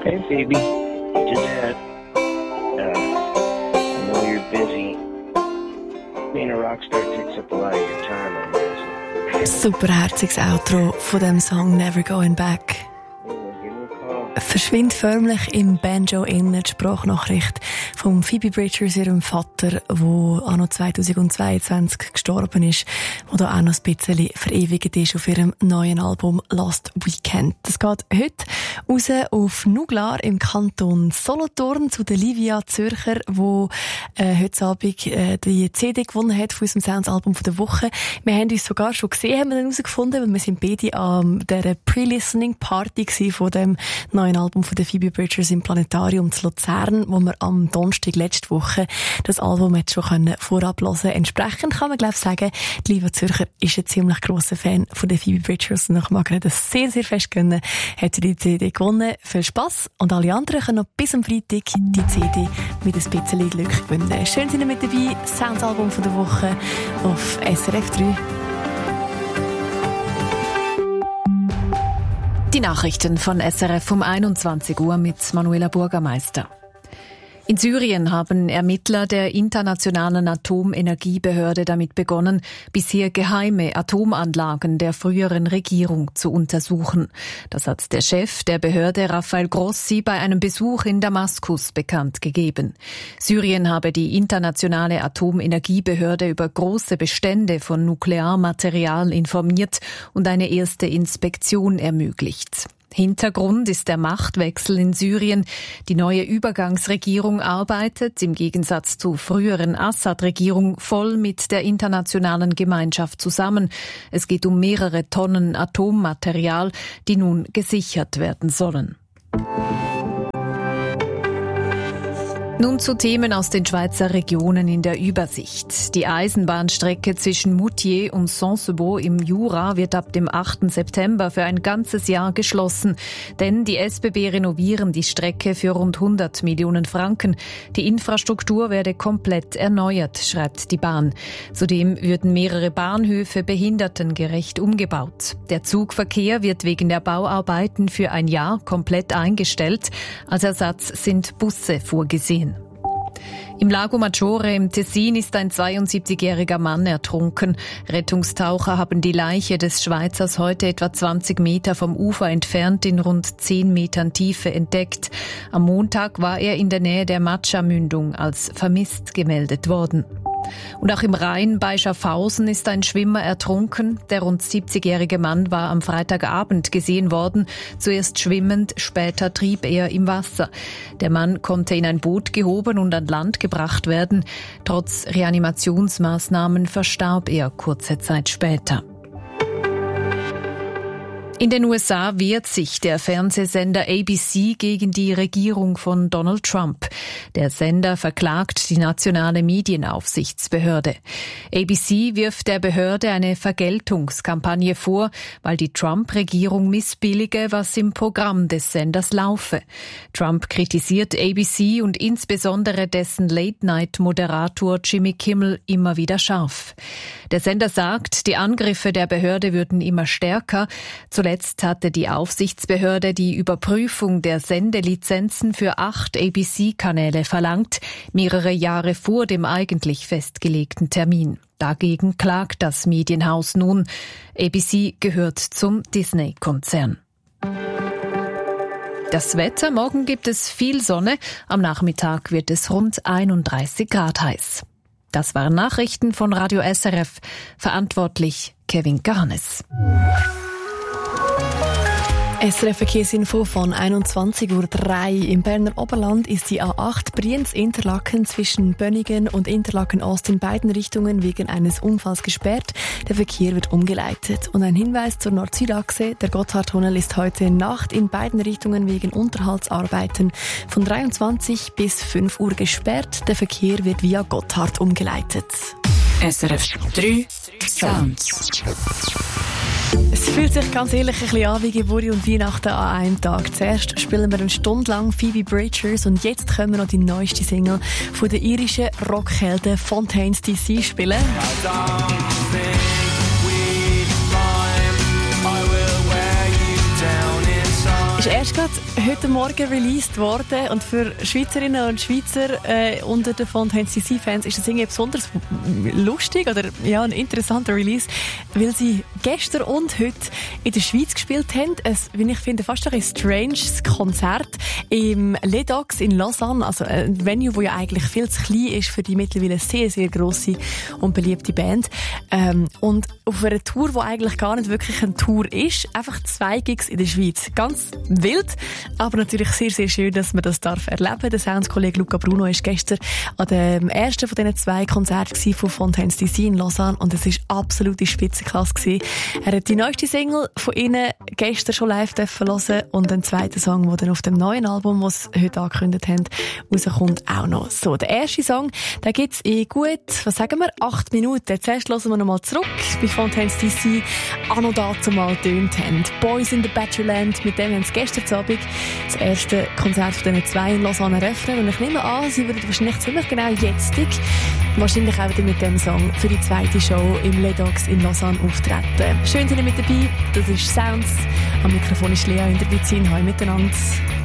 Hey, Phoebe. To Dad. I know you're busy. Being a rockstar takes up a lot of your time, I guess. Superherziges Outro von dem Song Never Going Back. Verschwindet förmlich im Banjo in die Sprachnachricht von Phoebe Bridgers, ihrem Vater, der anno 2022 gestorben ist, der da auch noch ein bisschen verewigt ist auf ihrem neuen Album Last Weekend. Das geht heute raus auf Nuglar im Kanton Solothurn zu der Livia Zürcher, die heute Abend die CD gewonnen hat von unserem Sounds-Album der Woche. Wir haben uns sogar schon gesehen, haben wir dann herausgefunden, weil wir sind beide an der Pre-Listening-Party von dem neuen Album von der Phoebe Bridgers im Planetarium zu Luzern, wo wir am Donnerstag letzte Woche das Album jetzt schon vorab hören können. Entsprechend kann man, glaube ich, sagen, die Livia Zürcher ist ein ziemlich grosser Fan von der Phoebe Bridgers und ich mag ihr das sehr, sehr fest gönnen. Hat sie die CD gewonnen. Viel Spass und alle anderen können noch bis am Freitag die CD mit ein bisschen Glück gewinnen. Schön sind ihr mit dabei. Sounds-Album von der Woche auf SRF 3. Die Nachrichten von SRF um 21 Uhr mit Manuela Bürgermeister. In Syrien haben Ermittler der Internationalen Atomenergiebehörde damit begonnen, bisher geheime Atomanlagen der früheren Regierung zu untersuchen. Das hat der Chef der Behörde Rafael Grossi bei einem Besuch in Damaskus bekannt gegeben. Syrien habe die Internationale Atomenergiebehörde über große Bestände von Nuklearmaterial informiert und eine erste Inspektion ermöglicht. Hintergrund ist der Machtwechsel in Syrien. Die neue Übergangsregierung arbeitet, im Gegensatz zur früheren Assad-Regierung, voll mit der internationalen Gemeinschaft zusammen. Es geht um mehrere Tonnen Atommaterial, die nun gesichert werden sollen. Nun zu Themen aus den Schweizer Regionen in der Übersicht. Die Eisenbahnstrecke zwischen Moutier und Saint-Sebaud im Jura wird ab dem 8. September für ein ganzes Jahr geschlossen. Denn die SBB renovieren die Strecke für rund 100 Millionen Franken. Die Infrastruktur werde komplett erneuert, schreibt die Bahn. Zudem würden mehrere Bahnhöfe behindertengerecht umgebaut. Der Zugverkehr wird wegen der Bauarbeiten für ein Jahr komplett eingestellt. Als Ersatz sind Busse vorgesehen. Im Lago Maggiore im Tessin ist ein 72-jähriger Mann ertrunken. Rettungstaucher haben die Leiche des Schweizers heute etwa 20 Meter vom Ufer entfernt in rund 10 Metern Tiefe entdeckt. Am Montag war er in der Nähe der Matscha-Mündung als vermisst gemeldet worden. Und auch im Rhein bei Schaffhausen ist ein Schwimmer ertrunken. Der rund 70-jährige Mann war am Freitagabend gesehen worden. Zuerst schwimmend, später trieb er im Wasser. Der Mann konnte in ein Boot gehoben und an Land gebracht werden. Trotz Reanimationsmaßnahmen verstarb er kurze Zeit später. In den USA wehrt sich der Fernsehsender ABC gegen die Regierung von Donald Trump. Der Sender verklagt die nationale Medienaufsichtsbehörde. ABC wirft der Behörde eine Vergeltungskampagne vor, weil die Trump-Regierung missbillige, was im Programm des Senders laufe. Trump kritisiert ABC und insbesondere dessen Late-Night-Moderator Jimmy Kimmel immer wieder scharf. Der Sender sagt, die Angriffe der Behörde würden immer stärker. Zuletzt hatte die Aufsichtsbehörde die Überprüfung der Sendelizenzen für 8 ABC-Kanäle verlangt, mehrere Jahre vor dem eigentlich festgelegten Termin. Dagegen klagt das Medienhaus nun. ABC gehört zum Disney-Konzern. Das Wetter, morgen gibt es viel Sonne, am Nachmittag wird es rund 31 Grad heiß. Das waren Nachrichten von Radio SRF, verantwortlich Kevin Garnes. SRF Verkehrsinfo von 21:03 Uhr. Im Berner Oberland ist die A8 Brienz-Interlaken zwischen Bönigen und Interlaken-Ost in beiden Richtungen wegen eines Unfalls gesperrt. Der Verkehr wird umgeleitet. Und ein Hinweis zur Nord-Süd-Achse. Der Gotthardtunnel ist heute Nacht in beiden Richtungen wegen Unterhaltsarbeiten von 23 bis 5 Uhr gesperrt. Der Verkehr wird via Gotthard umgeleitet. SRF 3 Sounds. Es fühlt sich ganz ehrlich ein bisschen an wie Geburt und Weihnachten an einem Tag. Zuerst spielen wir eine Stunde lang Phoebe Bridgers und jetzt können wir noch die neueste Single von den irischen Rockhelden Fontaines DC spielen. Ist erst gerade heute Morgen released worden und für Schweizerinnen und Schweizer unter den Fontaine's DC-Fans ist das irgendwie besonders lustig oder ja, ein interessanter Release, weil sie gestern und heute in der Schweiz gespielt haben. Wie ich finde, fast ein stranges Konzert im Ledox in Lausanne, also ein Venue, wo ja eigentlich viel zu klein ist für die mittlerweile sehr, sehr grosse und beliebte Band. Und auf einer Tour, die eigentlich gar nicht wirklich eine Tour ist, einfach 2 Gigs in der Schweiz. Ganz wild, aber natürlich sehr, sehr schön, dass man das erleben darf. Der Soundskollege Luca Bruno war gestern an dem ersten von diesen 2 Konzerten von Fontaine's DC in Lausanne und es war absolute Spitzenklasse gewesen. Er hat die neueste Single von ihnen gestern schon live hören und den zweiten Song, der dann auf dem neuen Album, das sie heute angekündigt haben, rauskommt, auch noch. So, der erste Song, den gibt's in gut, 8 Minuten. Zuerst hören wir nochmal zurück bei Fontaine's DC, anno dazu mal tönt haben. Boys in the Bachelorland, mit dem haben sie gestern Abend das erste Konzert von diesen 2 in Lausanne eröffnet. Und ich nehme an, sie würden wahrscheinlich ziemlich genau jetzt wahrscheinlich auch wieder mit dem Song für die zweite Show im Ledox in Lausanne auftreten. Schön, dass ihr mit dabei. Das ist Sounds. Am Mikrofon ist Lea in der Bizin. Hallo miteinander.